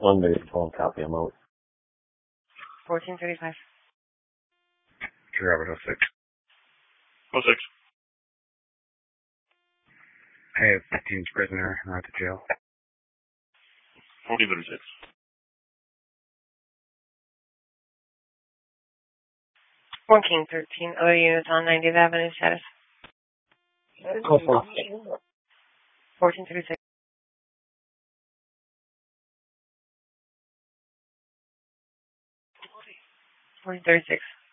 1 minute 12 copy, I'm out. 1435. Robert 06. 06. Hey, 15's prisoner, not to jail. 1436. 13. Other units on 90th Avenue status. Go for it. 1436. 1436.